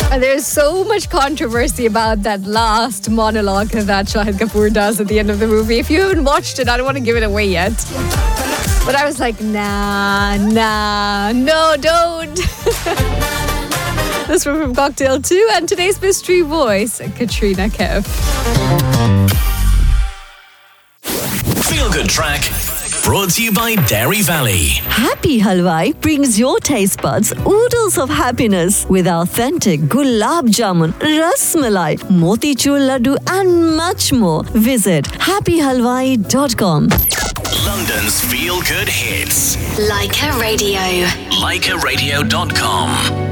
There's so much controversy about that last monologue that Shahid Kapoor does at the end of the movie. If you haven't watched it, I don't want to give it away yet. But I was like, no, don't. This one from Cocktail 2 and today's mystery voice, Katrina Kaif. Feel Good Track, brought to you by Dairy Valley. Happy Halwai brings your taste buds oodles of happiness with authentic gulab jamun, ras malai, motichur laddu and much more. Visit happyhalwai.com. London's Feel Good Hits. Leica Radio. LeicaRadio.com.